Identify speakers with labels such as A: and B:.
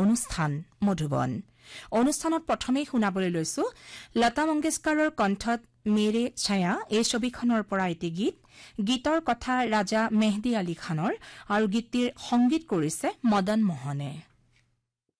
A: অনুষ্ঠান মধুবন অনুষ্ঠানত প্ৰথমেই শুনাবলৈ লৈছো লতা মংগেশকাৰৰ কণ্ঠত মেৰে ছায়া এই ছবিখনৰ পৰা এটি গীতৰ কথা ৰাজা মেহদী আলী খানৰ আৰু গীতটিৰ সংগীত কৰিছে মদন মোহনে